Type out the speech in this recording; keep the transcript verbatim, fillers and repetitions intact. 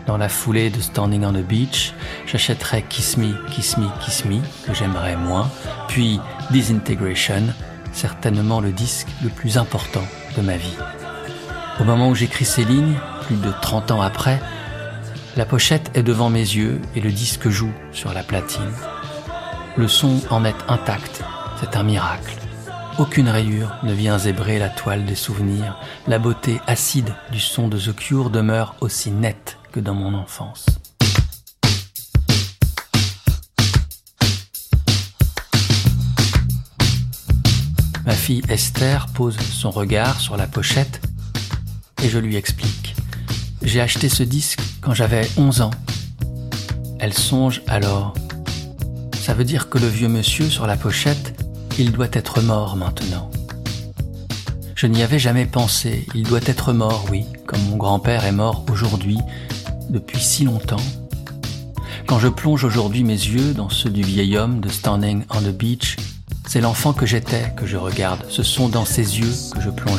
Dans la foulée de Standing on the Beach, j'achèterai Kiss Me, Kiss Me, Kiss Me, que j'aimerais moins, puis Disintegration, certainement le disque le plus important de ma vie. Au moment où j'écris ces lignes, plus de trente ans après, la pochette est devant mes yeux et le disque joue sur la platine. Le son en est intact, c'est un miracle. Aucune rayure ne vient zébrer la toile des souvenirs. La beauté acide du son de The Cure demeure aussi nette que dans mon enfance. Ma fille Esther pose son regard sur la pochette et je lui explique. J'ai acheté ce disque quand j'avais onze ans. Elle songe alors. Ça veut dire que le vieux monsieur sur la pochette, il doit être mort maintenant. Je n'y avais jamais pensé. Il doit être mort, oui, comme mon grand-père est mort aujourd'hui, depuis si longtemps. Quand je plonge aujourd'hui mes yeux dans ceux du vieil homme de Standing on the Beach, c'est l'enfant que j'étais que je regarde. Ce sont dans ses yeux que je plonge